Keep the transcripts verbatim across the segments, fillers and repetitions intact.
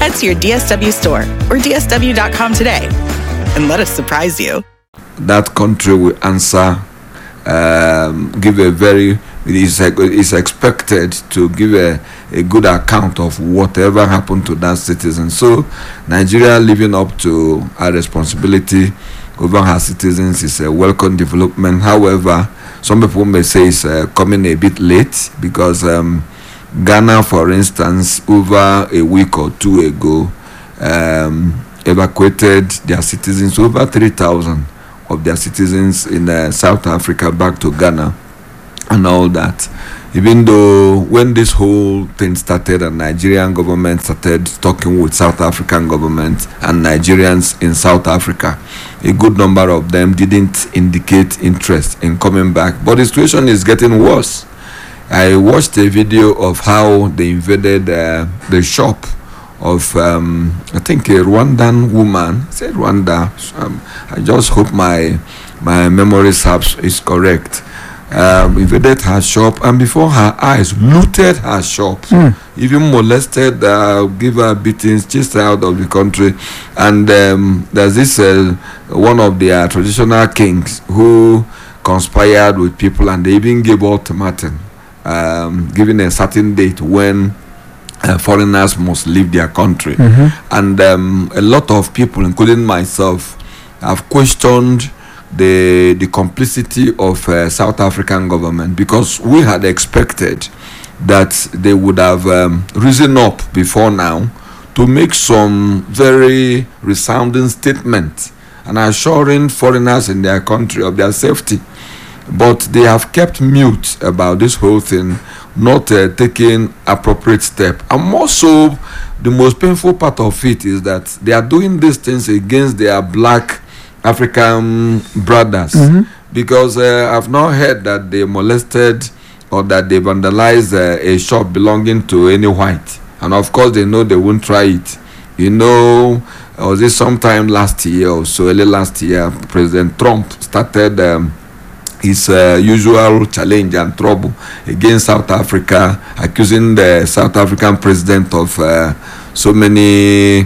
Head to your D S W store or D S W dot com today and let us surprise you. That country will answer, um, give a very, it is, is expected to give a, a good account of whatever happened to that citizen. So Nigeria living up to our responsibility over her citizens is a welcome development. However, some people may say it's uh, coming a bit late because um, Ghana, for instance, over a week or two ago, um, evacuated their citizens, over three thousand of their citizens in uh, South Africa back to Ghana and all that. Even though when this whole thing started and Nigerian government started talking with South African government and Nigerians in South Africa, a good number of them didn't indicate interest in coming back. But the situation is getting worse. I watched a video of how they invaded uh, the shop of, um, I think, a Rwandan woman. I said Rwanda. Um, I just hope my my memory serves is correct. Um, invaded her shop and before her eyes looted her shop, mm. even molested, uh, give her beatings, chased her out of the country. And um, there's this uh, one of their traditional kings who conspired with people, and they even gave ultimatum, um, giving a certain date when uh, foreigners must leave their country. Mm-hmm. And um, a lot of people, including myself, have questioned the the complicity of uh, South African government, because we had expected that they would have um, risen up before now to make some very resounding statements and assuring foreigners in their country of their safety. But they have kept mute about this whole thing, not uh, taking appropriate step. And more so, the most painful part of it is that they are doing these things against their black African brothers, mm-hmm. because uh, I've not heard that they molested or that they vandalized uh, a shop belonging to any white. And of course, they know they won't try it. You know, was it sometime last year or so, early last year, President Trump started um, his uh, usual challenge and trouble against South Africa, accusing the South African president of uh, so many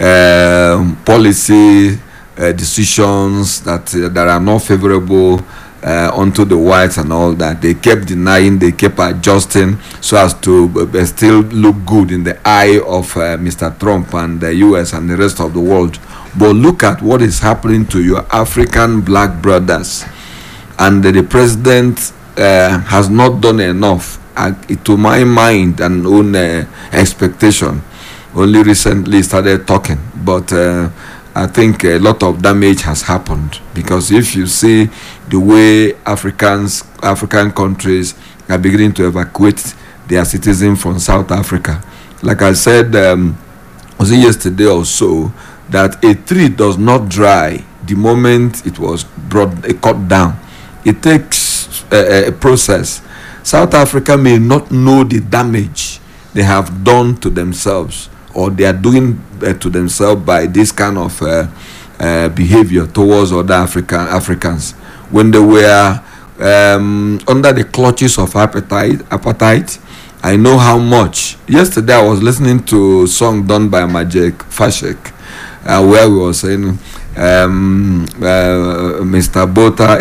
uh, policy Uh, decisions that uh, that are not favorable uh, onto the whites and all that. They kept denying, they kept adjusting so as to uh, still look good in the eye of uh, Mister Trump and the U S and the rest of the world. But look at what is happening to your African black brothers, and uh, the president uh, has not done enough, uh, to my mind and own uh, expectation. Only recently started talking, but uh, I think a lot of damage has happened, because if you see the way Africans, African countries are beginning to evacuate their citizens from South Africa, like I said, um, was it yesterday or so, that a tree does not dry the moment it was brought, uh, cut down. It takes a, a process. South Africa may not know the damage they have done to themselves, or they are doing uh, to themselves by this kind of uh, uh, behavior towards other African Africans when they were um, under the clutches of appetite. Appetite. I know how much. Yesterday I was listening to a song done by Majek Fashek, uh, where we were saying, um, uh, Mister Bota,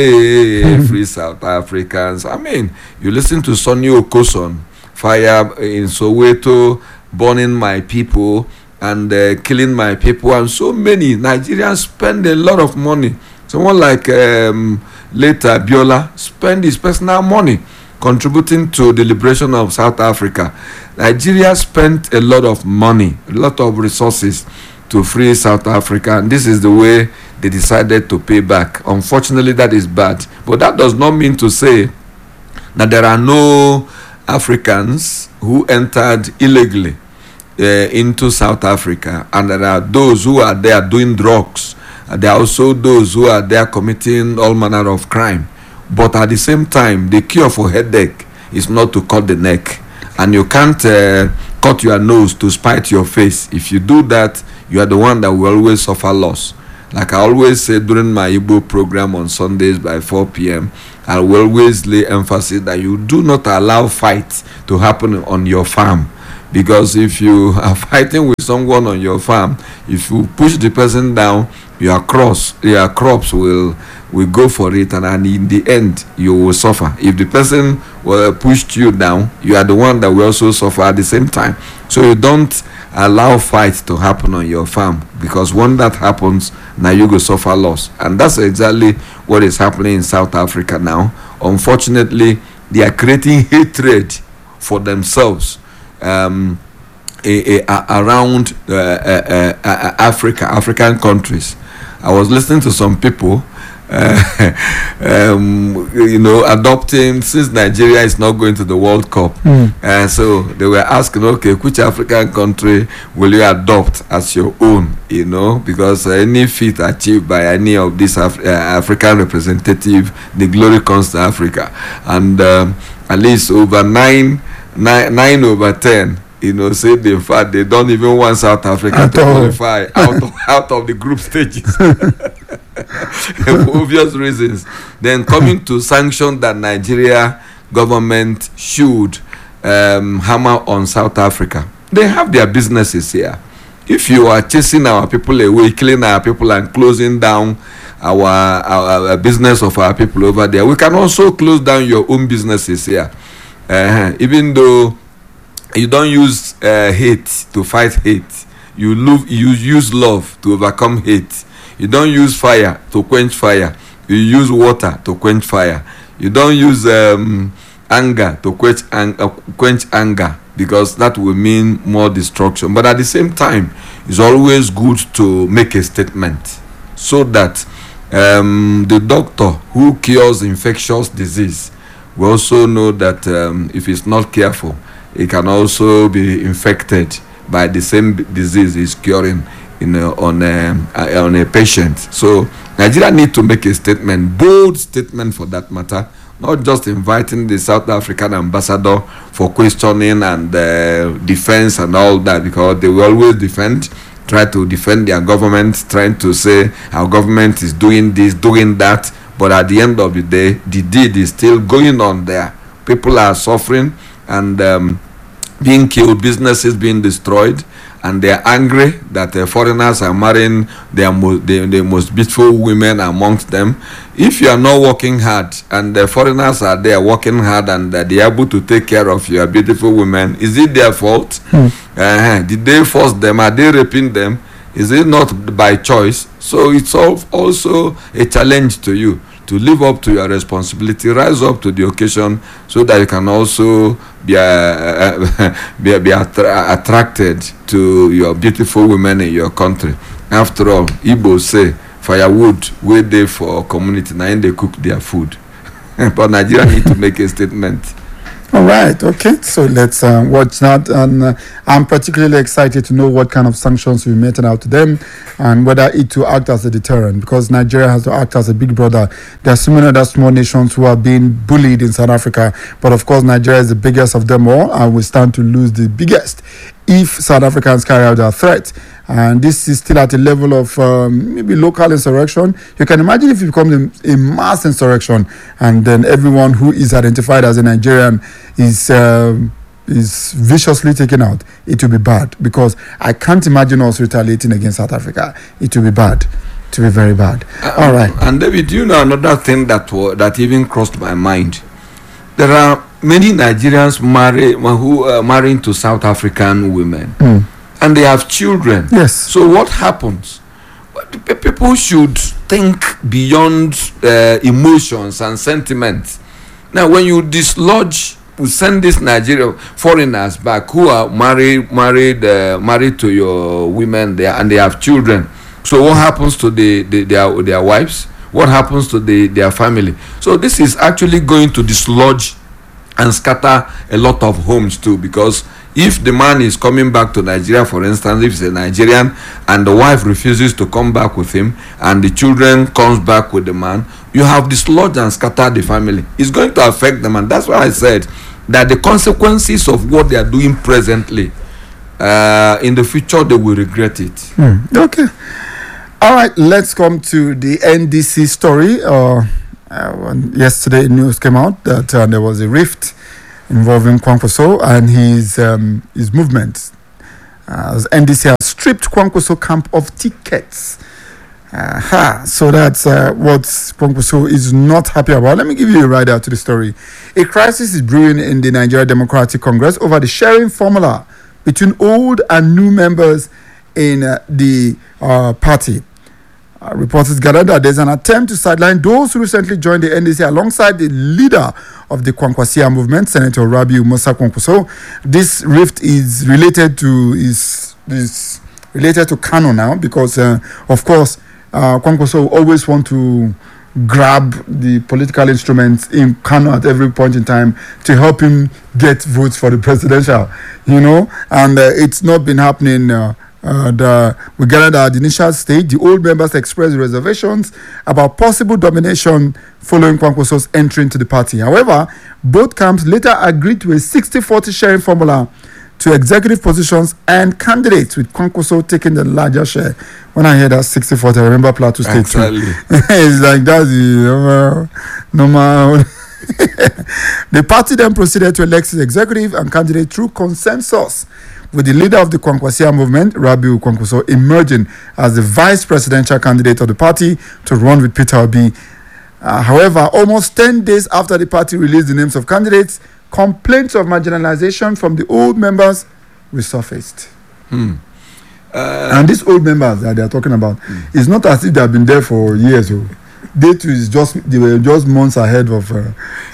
hey, free South Africans. I mean, you listen to Sonny Okoson, fire in Soweto, burning my people and uh, killing my people, and so many Nigerians spend a lot of money. Someone like um, later Biola spend his personal money contributing to the liberation of South Africa. Nigeria spent a lot of money, a lot of resources to free South Africa, and this is the way they decided to pay back. Unfortunately, that is bad, but that does not mean to say that there are no Africans who entered illegally uh, into South Africa, and there are those who are there doing drugs. Uh, there are also those who are there committing all manner of crime. But at the same time, the cure for headache is not to cut the neck, and you can't uh, cut your nose to spite your face. If you do that, you are the one that will always suffer loss. Like I always say during my Igbo program on Sundays by four p.m., I will always lay emphasis that you do not allow fights to happen on your farm, Because if you are fighting with someone on your farm, if you push the person down, your crops, your crops will will go for it, and, and in the end you will suffer. If the person uh, pushed you down, you are the one that will also suffer at the same time. So you don't allow fight to happen on your farm, because when that happens, now you go suffer loss. And that's exactly what is happening in South Africa now. Unfortunately, they are creating hatred for themselves um, a, a, a, around uh, uh, uh, Africa, African countries. I was listening to some people, uh, um, you know, adopting, since Nigeria is not going to the World Cup. Mm. Uh, so they were asking, okay, which African country will you adopt as your own, you know, because uh, any feat achieved by any of these Af- uh, African representative, the glory comes to Africa. And um, at least over nine, nine, nine over ten, you know, say in fact they don't even want South Africa At to all. qualify out of, out of the group stages for obvious reasons. Then coming to sanction that Nigeria government should um, hammer on South Africa. They have their businesses here. If you are chasing our people away, killing our people and closing down our, our, our business of our people over there, we can also close down your own businesses here. Uh, even though you don't use uh, hate to fight hate, you, love, you use love to overcome hate. You don't use fire to quench fire, you use water to quench fire. You don't use um, anger to quench, ang- uh, quench anger, because that will mean more destruction. But at the same time, it's always good to make a statement, so that um, the doctor who cures infectious disease will also know that um, if he's not careful, he can also be infected by the same disease he's curing in a, on, a, on a patient. So Nigeria need to make a statement, bold statement for that matter, not just inviting the South African ambassador for questioning and uh, defense and all that, because they will always defend, try to defend their government, trying to say our government is doing this, doing that, but at the end of the day, the deed is still going on there. People are suffering and um, being killed, businesses being destroyed, and they're angry that uh, foreigners are marrying their mo- the, the most beautiful women amongst them. If you are not working hard and the foreigners are there working hard and uh, they are able to take care of your beautiful women, is it their fault? Hmm. Uh-huh. Did they force them? Are they raping them? Is it not by choice? So it's all also a challenge to you to live up to your responsibility, rise up to the occasion, so that you can also be, uh, be, be attra- attracted to your beautiful women in your country. After all, Igbo say, firewood, wait there for community, now they cook their food. But Nigeria need to make a statement. All right, okay, so let's uh, watch that, and uh, I'm particularly excited to know what kind of sanctions will be meted out to them, and whether it will act as a deterrent, because Nigeria has to act as a big brother. There are so many other small nations who are being bullied in South Africa, but of course Nigeria is the biggest of them all, and will stand to lose the biggest if South Africans carry out their threat. And this is still at a level of um, maybe local insurrection. You can imagine if it becomes a, a mass insurrection, and then everyone who is identified as a Nigerian is um, is viciously taken out. It will be bad, because I can't imagine us retaliating against South Africa. It will be bad. It will be very bad. Uh, All right. And David, you know another thing that uh, that even crossed my mind. There are many Nigerians marry who are marrying to South African women. Mm. And they have children. Yes. So what happens? People should think beyond uh, emotions and sentiments. Now, when you dislodge, you send these Nigerian foreigners back who are married, married, uh, married to your women there, and they have children. So what happens to the, the their their wives? What happens to the their family? So this is actually going to dislodge and scatter a lot of homes too, because if the man is coming back to Nigeria, for instance, if he's a Nigerian and the wife refuses to come back with him and the children comes back with the man, you have dislodged and scattered the family. It's going to affect them, and that's why I said that the consequences of what they are doing presently, uh, in the future they will regret it. Hmm. Okay. All right, let's come to the N D C story. Uh, uh, yesterday news came out that uh, there was a rift involving Kwankwaso and his um, his movement. Uh, as N D C has stripped Kwankwaso camp of tickets. Uh-huh. So that's uh, what Kwankwaso is not happy about. Let me give you a ride out to the story. A crisis is brewing in the Nigeria Democratic Congress over the sharing formula between old and new members in uh, the uh, party. Uh, reports gather that there's an attempt to sideline those who recently joined the N D C alongside the leader of the Kwankwasia movement, Senator Rabiu Musa Kwankwaso. This rift is related to is is related to Kano now because, uh, of course, uh, Kwankwaso always want to grab the political instruments in Kano at every point in time to help him get votes for the presidential, you know, and uh, it's not been happening. Uh, Uh, the, we gathered at the initial stage, the old members expressed reservations about possible domination following Kwankwaso's entry into the party. However, both camps later agreed to a sixty forty sharing formula to executive positions and candidates, with Kwankwaso taking the larger share. When I hear that sixty forty, I remember Plateau State. Exactly. It's like that's the normal. The party then proceeded to elect its executive and candidate through consensus, with the leader of the Kwankwasia movement, Rabiu Kwankwaso, emerging as the vice presidential candidate of the party to run with Peter Obi. Uh, however, almost ten days after the party released the names of candidates, complaints of marginalization from the old members resurfaced. Hmm. Uh, and these old members that they are talking about, hmm. it's not as if they have been there for years. Oh. They too is just they were just months ahead of uh,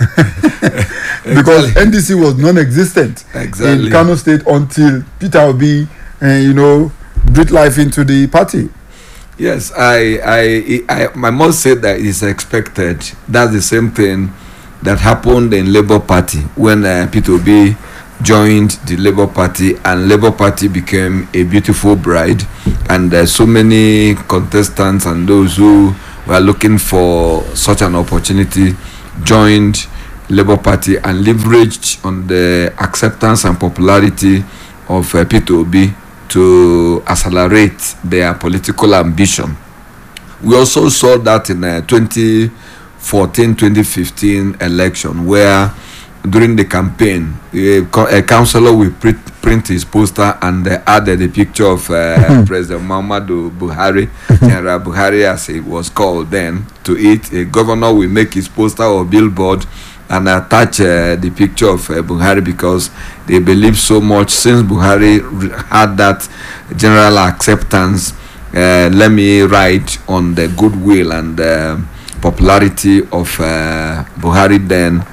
because N D C was non-existent exactly. in Kano State until Peter Obi, uh, you know, breathed life into the party. Yes, I, I, I, I must say that it's expected. That's the same thing that happened in Labour Party when uh, Peter Obi joined the Labour Party, and Labour Party became a beautiful bride, and uh, so many contestants and those who were looking for such an opportunity joined Labour Party and leveraged on the acceptance and popularity of uh, Peter Obi to accelerate their political ambition. We also saw that in the uh, twenty fourteen twenty fifteen election, where during the campaign, a, a councillor will print, print his poster and uh, added a picture of uh, President Muhammadu Buhari, General Buhari as it was called then, to it. A governor will make his poster or billboard and attach uh, the picture of uh, Buhari, because they believe so much since Buhari had that general acceptance. Uh, let me write on the goodwill and uh, popularity of uh, Buhari then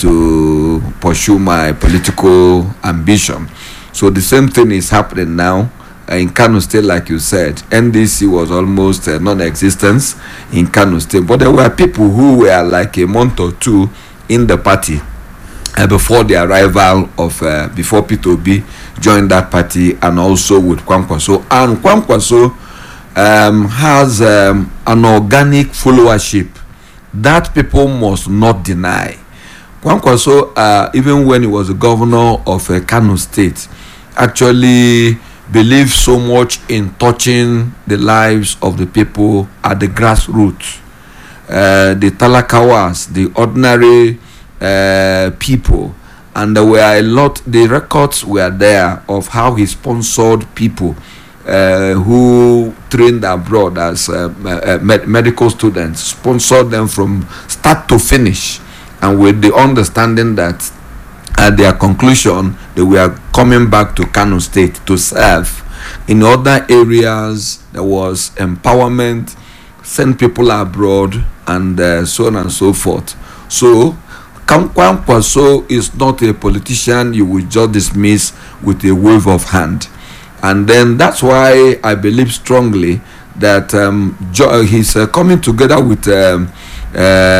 to pursue my political ambition. So the same thing is happening now uh, in Kano State, like you said. N D C was almost uh, non-existent in Kano State, but there were people who were like a month or two in the party uh, before the arrival of uh, before Peter Obi joined that party, and also with Kwankwaso. And Kwankwaso um, has um, an organic followership that people must not deny. Kwankwaso, uh, even when he was the governor of uh, Kano State, actually believed so much in touching the lives of the people at the grassroots. Uh, the Talakawas, the ordinary uh, people, and there were a lot, the records were there of how he sponsored people uh, who trained abroad as uh, uh, med- medical students, sponsored them from start to finish, and with the understanding that at their conclusion they were coming back to Kano State to serve. In other areas there was empowerment, send people abroad, and uh, so on and so forth. So Kwankwaso is not a politician you will just dismiss with a wave of hand. And then that's why I believe strongly that um, jo- he's uh, coming together with um, uh,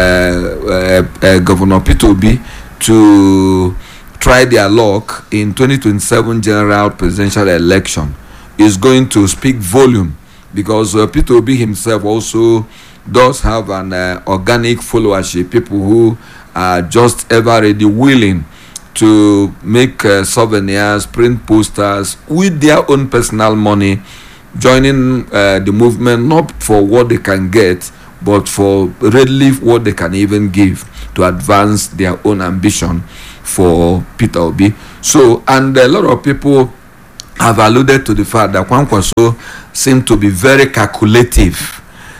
uh, uh, Governor Peter Obi to try their luck in twenty twenty-seven general presidential election. Is going to speak volume, because uh, Peter Obi himself also does have an uh, organic followership, people who are just ever ready, willing to make uh, souvenirs, print posters with their own personal money, joining uh, the movement not for what they can get, but for readily what they can even give to advance their own ambition. for Peter Obi. So, and a lot of people have alluded to the fact that Kwankwaso seemed to be very calculative.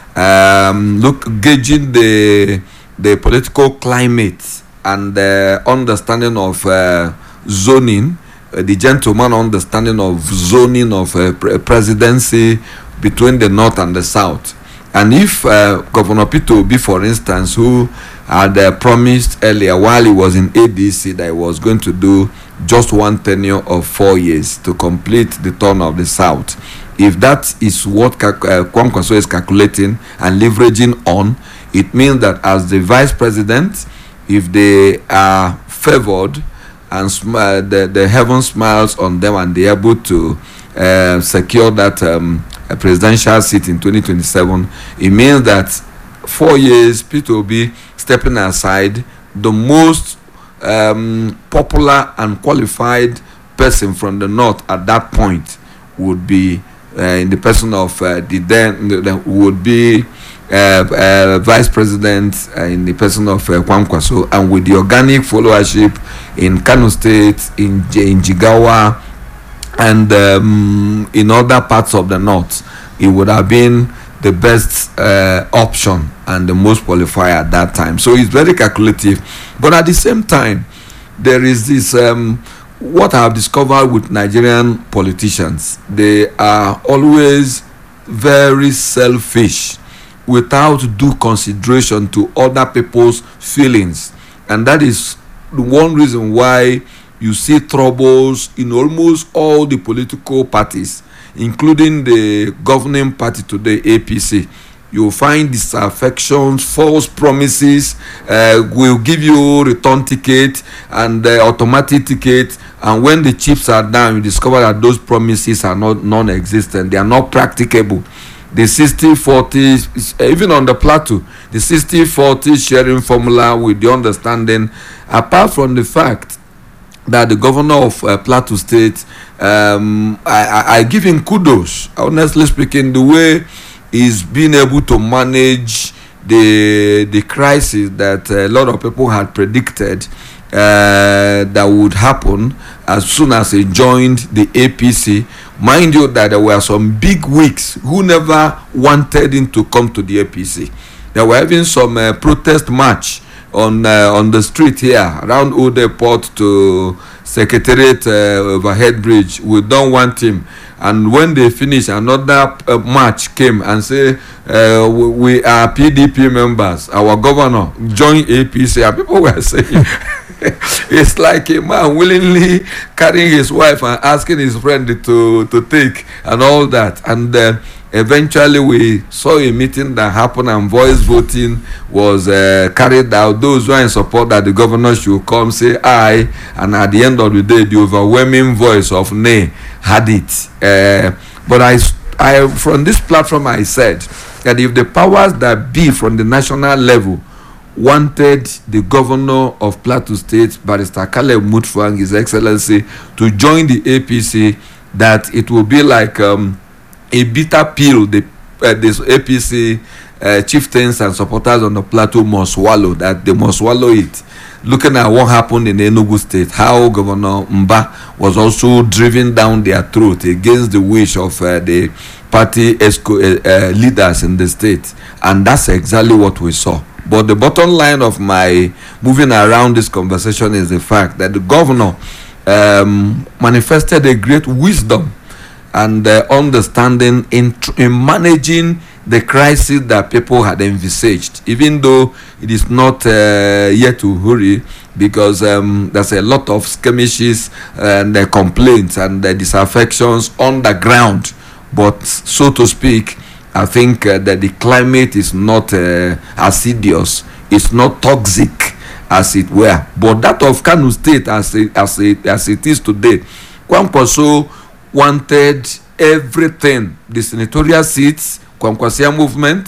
Um, look, gauging the the political climate and the understanding of uh, zoning, uh, the gentleman understanding of zoning of uh, pre- presidency between the north and the south. And if uh, Governor Peter Obi, for instance, who had uh, promised earlier while he was in A D C that he was going to do just one tenure of four years to complete the turn of the south, if that is what uh, Kwankwaso is calculating and leveraging on, it means that as the vice president, if they are favored and sm- uh, the, the heaven smiles on them and they're able to uh, secure that um, a presidential seat in twenty twenty-seven, it means that four years Peter Obi stepping aside, the most um, popular and qualified person from the north at that point would be uh, in the person of uh, the then the, the, would be uh, uh, vice president uh, in the person of uh, Kwankwaso, and with the organic followership in Kano State, in, in Jigawa, and um, in other parts of the north, it would have been the best uh, option and the most qualified at that time. So it's very calculative, but at the same time, there is this um, what I have discovered with Nigerian politicians. They are always very selfish without due consideration to other people's feelings, and that is the one reason why you see troubles in almost all the political parties, including the governing party today, A P C. You'll find disaffections, false promises, uh, will give you return ticket and uh, automatic ticket, and when the chips are down, you discover that those promises are not non-existent. They are not practicable. The sixty forty, even on the plateau, the sixty forty sharing formula with the understanding, apart from the fact that the governor of uh, Plateau State, um, I, I, I give him kudos, honestly speaking, the way he's been able to manage the the crisis that a lot of people had predicted uh, that would happen as soon as he joined the A P C. Mind you that there were some big wigs who never wanted him to come to the A P C. There were having some uh, protest march on uh, on the street here around Old Airport to Secretariat uh, overhead bridge. We don't want him. And when they finish, another uh, march came and say uh, we, we are P D P members. Our governor joined A P C. And people were saying it's like a man willingly carrying his wife and asking his friend to to take and all that. And uh, eventually we saw a meeting that happened and voice voting was uh, carried out. Those who are in support that the governor should come say aye, and at the end of the day the overwhelming voice of nay had it. Uh, but I, I from this platform I said that if the powers that be from the national level wanted the governor of Plateau State, Barrister Caleb Mutfwang, His Excellency, to join the A P C, that it will be like um, a bitter pill the uh, this A P C uh, chieftains and supporters on the plateau must swallow, that they must swallow it. Looking at what happened in Enugu State, how Governor Mba was also driven down their throat against the wish of uh, the party esco- uh, uh, leaders in the state, and that's exactly what we saw. But the bottom line of my moving around this conversation is the fact that the governor um, manifested a great wisdom and uh, understanding in, tr- in managing the crisis that people had envisaged, even though it is not uh, yet to hurry, because um, there's a lot of skirmishes and uh, complaints and uh, disaffections on the ground. But so to speak, I think uh, that the climate is not uh, acidious, it's not toxic as it were. But that of Kano State, as it, as it, as it is today, Kwankwaso wanted everything: the senatorial seats, Kwankwasia movement,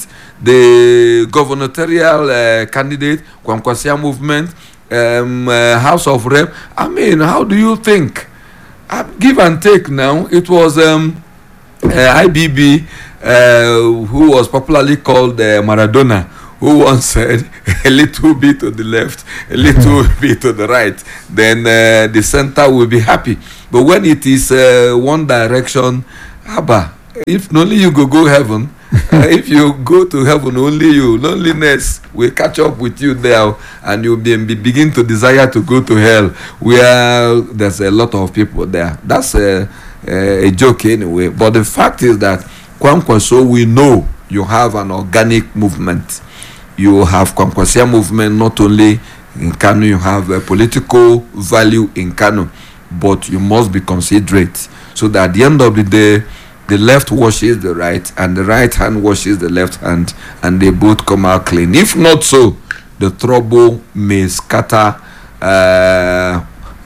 the gubernatorial uh, candidate, Kwankwasia movement, um, uh, House of Rep. I mean, how do you think? Uh, give and take now. It was um, uh, I B B, uh, who was popularly called uh, Maradona, who once said a little bit to the left, a little bit to the right, then uh, the center will be happy. But when it is uh, one direction, Abba, if only you go go heaven, uh, if you go to heaven, only you, loneliness will catch up with you there, and you'll be, be begin to desire to go to hell, where there's a lot of people there. That's a, a, a joke anyway. But the fact is that Kwankwaso, we know you have an organic movement. You have Kwankwasia movement not only in Kano, you have a political value in Kano, but you must be considerate so that at the end of the day, the left washes the right and the right hand washes the left hand, and they both come out clean. If not so, the trouble may scatter uh,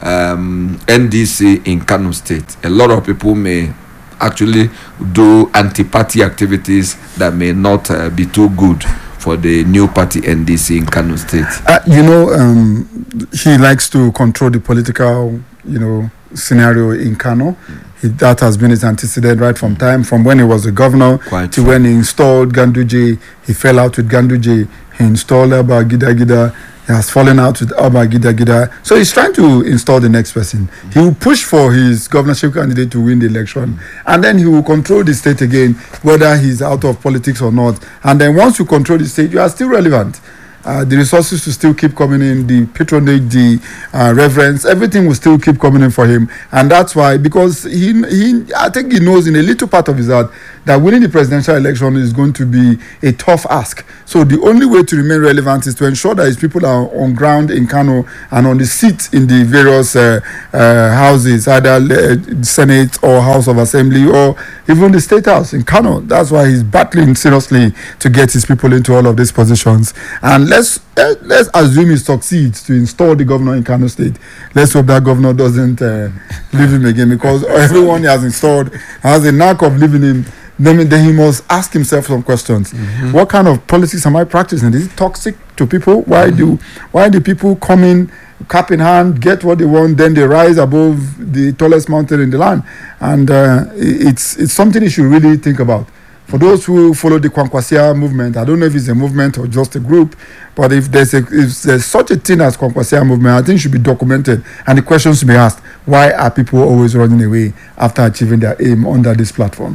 um, N D C in Kano State. A lot of people may actually do anti-party activities that may not uh, be too good for the new party N D C in Kano State. Uh, you know, um, he likes to control the political, you know, scenario in Kano. He, that has been his antecedent right from time, from when he was the governor Quite to true. when he installed Ganduje. He fell out with Ganduje. He installed Abba Gida Gida. He has fallen out with Abba Gida Gida. So he's trying to install the next person. Mm. He will push for his governorship candidate to win the election. Mm. And then he will control the state again, whether he's out of politics or not. And then once you control the state, you are still relevant. Uh, the resources will still keep coming in, the patronage, the uh, reverence, everything will still keep coming in for him. And that's why, because he, he, I think he knows in a little part of his heart that winning the presidential election is going to be a tough ask. So the only way to remain relevant is to ensure that his people are on ground in Kano and on the seat in the various uh, uh, houses, either uh, Senate or House of Assembly or even the State House in Kano. That's why he's battling seriously to get his people into all of these positions. And let's uh, let's assume he succeeds to install the governor in Kano State. Let's hope that governor doesn't uh, leave him again, because everyone he has installed has a knack of leaving him. Then, then he must ask himself some questions. Mm-hmm. What kind of politics am I practicing? Is it toxic to people? Why mm-hmm. do why do people come in, cap in hand, get what they want, then they rise above the tallest mountain in the land? And uh, it's it's something you should really think about. For those who follow the Kwankwasia movement, I don't know if it's a movement or just a group, but if there's a if there's such a thing as Kwankwasia movement, I think it should be documented, and the questions should be asked: why are people always running away after achieving their aim under this platform?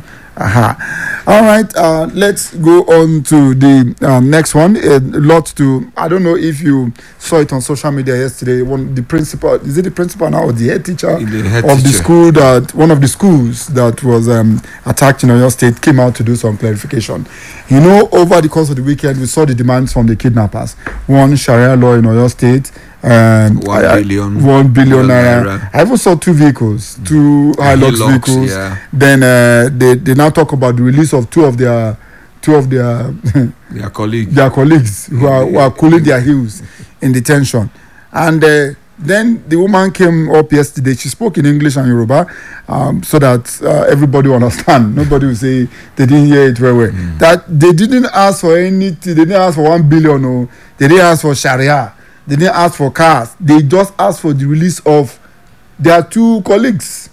Aha. All right, uh, let's go on to the uh, next one. A lot to, I don't know if you saw it on social media yesterday. One, the principal, is it the principal now or the head teacher The head of teacher. the school that, one of the schools that was um, attacked in Oyo State came out to do some clarification. You know, over the course of the weekend, we saw the demands from the kidnappers. One, Sharia law in Oyo State. Um, One I- billion. One billion naira. naira. I even saw two vehicles, two Hilux Hilux, vehicles. yeah. Then uh, they they now talk about the release of two of their two of their Their colleague. their colleagues who are who are cooling their heels in detention. And uh, then the woman came up yesterday. She spoke in English and Yoruba, um, so that uh, everybody will understand. Nobody will say they didn't hear it very well. Mm. That they didn't ask for anything. They didn't ask for one billion. No, they didn't ask for Sharia. They didn't ask for cars. They just asked for the release of their two colleagues.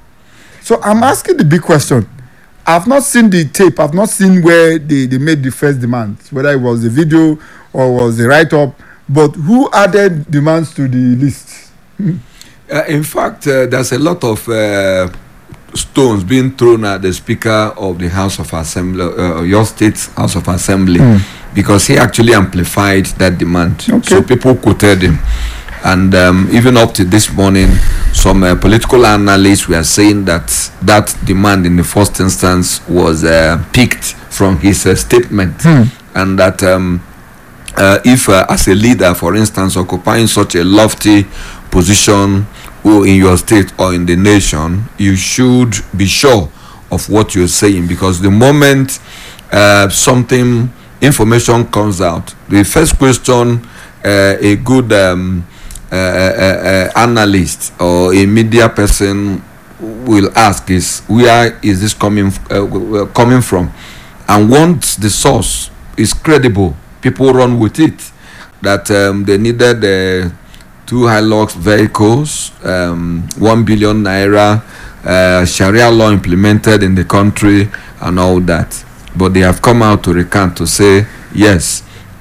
So I'm asking the big question. I've not seen the tape. I've not seen where they, they made the first demand, whether it was the video or was the write-up. But who added demands to the list? Uh, in fact, uh, there's a lot of uh, stones being thrown at the Speaker of the House of Assembly, uh, your state's House of Assembly, mm. because he actually amplified that demand. Okay. So people quoted him. And um, even up to this morning, some uh, political analysts were saying that that demand in the first instance was uh, picked from his uh, statement, mm. and that um, uh, if uh, as a leader, for instance, occupying such a lofty position or in your state or in the nation, you should be sure of what you're saying, because the moment uh, something information comes out, the first question uh, a good um, uh, uh, uh, analyst or a media person will ask is, where is this coming uh, coming from? And once the source is credible, people run with it. That um, they needed uh, two Hilux vehicles, um, one billion naira, uh, Sharia law implemented in the country, and all that. But they have come out to recant to say, yes,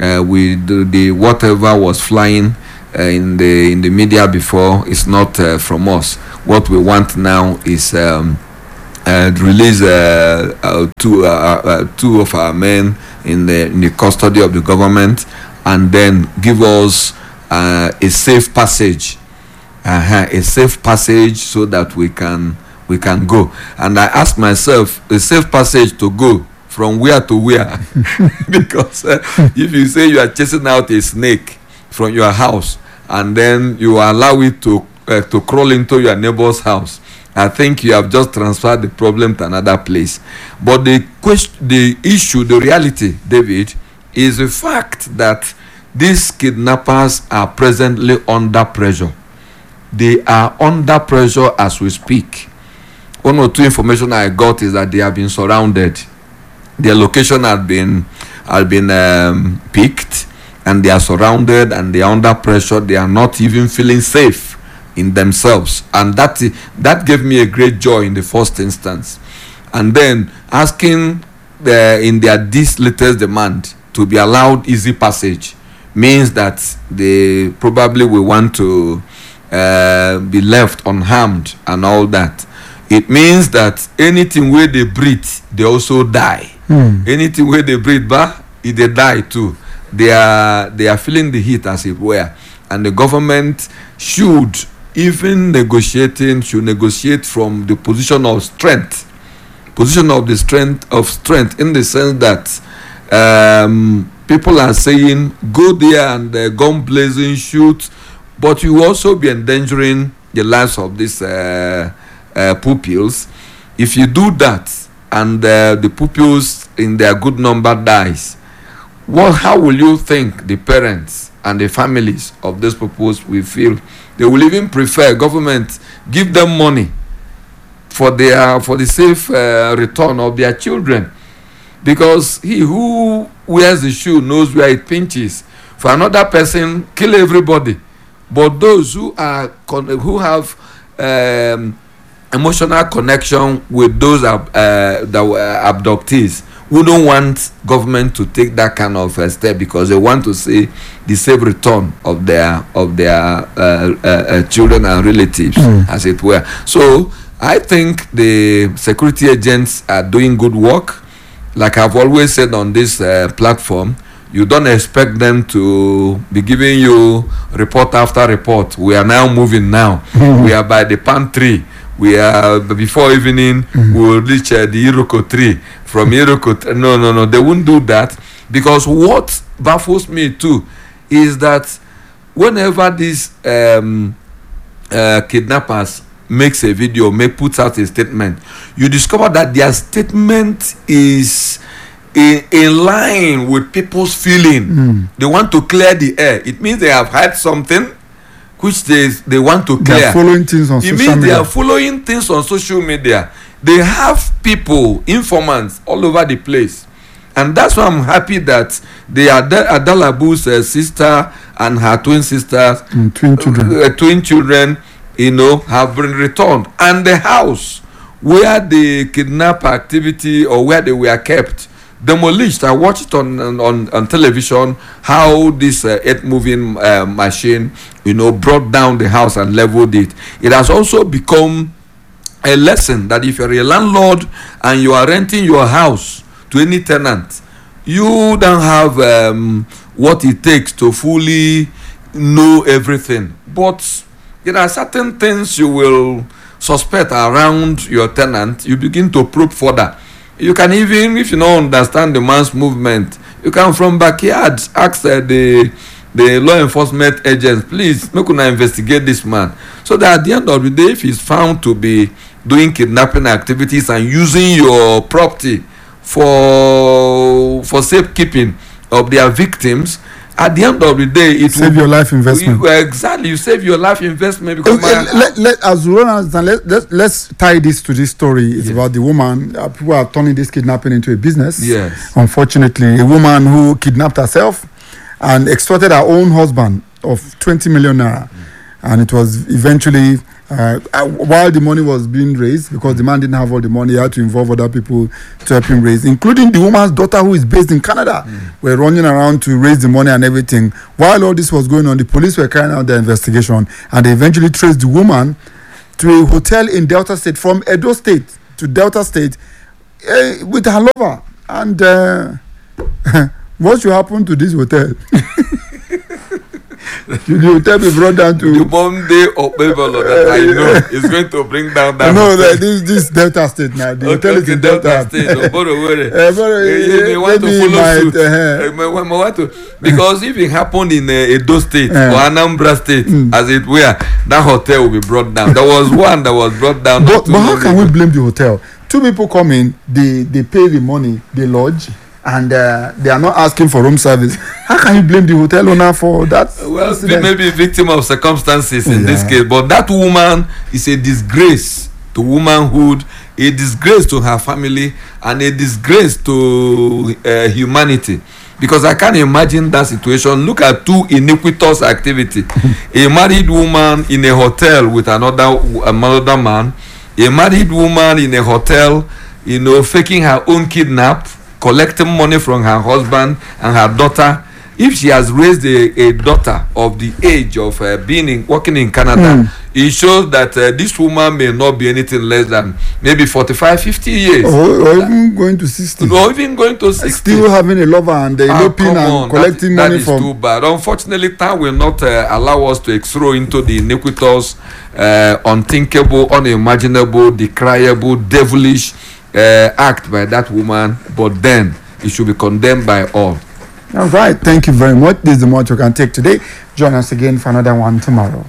uh, we do the whatever was flying uh, in the in the media before is not uh, from us. What we want now is um, uh, release uh, uh, two uh, uh, two of our men in the in the custody of the government, and then give us uh, a safe passage, uh-huh, a safe passage so that we can we can go. And I ask myself, a safe passage to go from where to where? Because uh, if you say you are chasing out a snake from your house and then you allow it to uh, to crawl into your neighbor's house, I think you have just transferred the problem to another place. But the question, the issue, the reality, David, is the fact that these kidnappers are presently under pressure. They are under pressure as we speak. One or two information I got is that they have been surrounded. Their location had been had been um, picked, and they are surrounded, and they are under pressure. They are not even feeling safe in themselves, and that that gave me a great joy in the first instance. And then asking the, in their this latest demand to be allowed easy passage means that they probably will want to uh, be left unharmed and all that. It means that anything where they breathe, they also die. Mm. Anything where they breathe, bah, they die too. They are they are feeling the heat, as it were, and the government should, even negotiating, should negotiate from the position of strength, position of the strength of strength, in the sense that um, people are saying go there and uh, gun blazing, shoot, but you also be endangering the lives of these uh, uh, pupils. If you do that and uh, the pupils in their good number dies, well, how will you think the parents and the families of these pupils will feel? They will even prefer government give them money for their for the safe uh, return of their children, because he who wears the shoe knows where it pinches. For another person, kill everybody, but those who are con- who have um, emotional connection with those uh, that were abductees, we don't want government to take that kind of uh, step, because they want to see the safe return of their of their uh, uh, uh, children and relatives, mm. as it were. So I think the security agents are doing good work. Like I've always said on this uh, platform, you don't expect them to be giving you report after report. We are now moving now. Mm. We are by the palm tree. We are, before evening, mm-hmm. we will reach uh, the Iroko tree. From Iroko tree, no, no, no, they won't do that, because what baffles me too is that whenever these um, uh, kidnappers makes a video, may puts out a statement, you discover that their statement is in, in line with people's feeling. Mm. They want to clear the air. It means they have had something which they they want to clear. They are following things on it social means media. They are following things on social media. They have people, informants all over the place. And that's why I'm happy that the Ad- Adalabu's uh, sister and her twin sisters, mm, twin children, uh, twin children, you know, have been returned. And the house where the kidnap activity or where they were kept, demolished. I watched it on on, on television how this uh, earth moving uh, machine, you know, brought down the house and leveled it. It has also become a lesson that if you're a landlord and you are renting your house to any tenant, you don't have um, what it takes to fully know everything. But there are certain things you will suspect around your tenant. You begin to probe further. You can even, if you don't understand the man's movement, you can from backyard ask uh, the the law enforcement agents, please, make una investigate this man. So that at the end of the day, if he's found to be doing kidnapping activities and using your property for for safekeeping of their victims, at the end of the day, it save will, your life investment. You, exactly, you save your life investment. Because okay, my, let, let, as we understand, let, let, let's tie this to this story. It's yes. about the woman. Uh, people are turning this kidnapping into a business. Yes. Unfortunately, a woman who kidnapped herself and extorted her own husband of twenty million naira. Mm. And it was eventually Uh, uh, while the money was being raised, because the man didn't have all the money, he had to involve other people to help him raise, including the woman's daughter who is based in Canada. Mm. Were running around to raise the money and everything. While all this was going on, the police were carrying out their investigation, and they eventually traced the woman to a hotel in Delta State, from Edo State to Delta State, uh, with her lover. And uh, what should happen to this hotel? Should the hotel be brought down to the Monday of people that I know is going to bring down that? No, that this this Delta State now. The okay, hotel is okay, in Delta, Delta State. Oh, borrow, worry. Uh, borrow, you, you want to follow might, suit? Uh-huh. Uh, want to, because if it happened in uh, Edo State uh, or Anambra State, mm. as it were, that hotel will be brought down. There was one that was brought down. But, but how can we blame the hotel? Two people come in, they they pay the money, they lodge, and uh, they are not asking for room service. How can you blame the hotel owner for that? Well, incident? maybe victim of circumstances in yeah. this case, but that woman is a disgrace to womanhood, a disgrace to her family, and a disgrace to uh, humanity. Because I can't imagine that situation. Look at two iniquitous activity: a married woman in a hotel with another another man, a married woman in a hotel, you know, faking her own kidnap, collecting money from her husband and her daughter. If she has raised a, a daughter of the age of uh, being in, working in Canada, mm. it shows that uh, this woman may not be anything less than maybe forty-five, fifty years. Or, or even going to sixty. Or even going to sixty. Still having a lover and uh, eloping and on. collecting that, money that from... That is too bad. Unfortunately, time will not uh, allow us to explore into the iniquitous, uh, unthinkable, unimaginable, decriable, devilish uh, act by that woman. But then, it should be condemned by all. All right, thank you very much. This is the much you can take today. Join us again for another one tomorrow.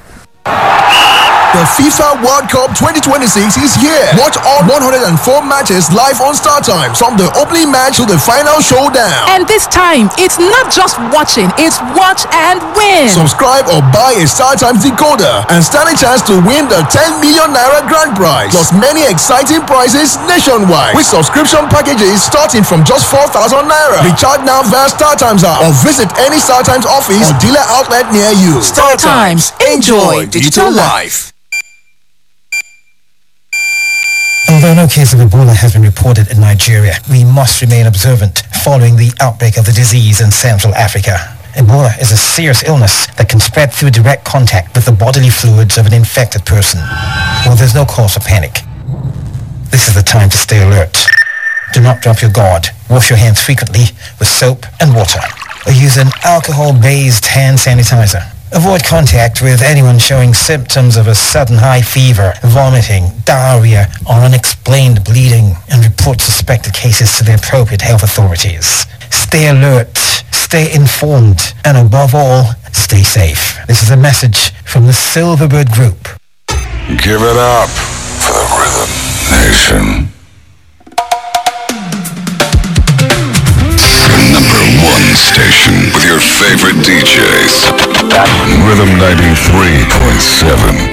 The FIFA World Cup twenty twenty-six is here. Watch all one hundred four matches live on StarTimes, from the opening match to the final showdown. And this time, it's not just watching, it's watch and win. Subscribe or buy a StarTimes decoder and stand a chance to win the ten million naira grand prize, plus many exciting prizes nationwide with subscription packages starting from just four thousand naira. Recharge now via StarTimes app or visit any StarTimes office or dealer outlet near you. StarTimes, enjoy digital life. Although no case of Ebola has been reported in Nigeria, we must remain observant following the outbreak of the disease in Central Africa. Ebola is a serious illness that can spread through direct contact with the bodily fluids of an infected person. Well, there's no cause for panic. This is the time to stay alert. Do not drop your guard. Wash your hands frequently with soap and water, or use an alcohol-based hand sanitizer. Avoid contact with anyone showing symptoms of a sudden high fever, vomiting, diarrhea, or unexplained bleeding, and report suspected cases to the appropriate health authorities. Stay alert, stay informed, and above all, stay safe. This is a message from the Silverbird Group. Give it up for the Rhythm Nation. Number one station with your favorite D Js. Rhythm ninety-three point seven.